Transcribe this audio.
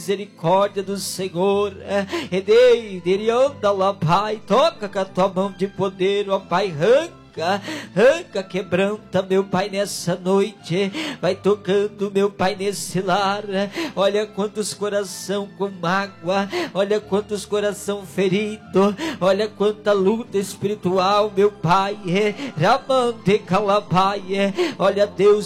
misericórdia do Senhor. Pai, toca com a tua mão de poder, ó Pai, arranca, quebranta, meu Pai, nessa noite. Vai tocando, meu Pai, nesse lar. Olha quantos coração com mágoa, olha quantos coração ferido, olha quanta luta espiritual, meu Pai. Ramante calabai. Olha, Deus,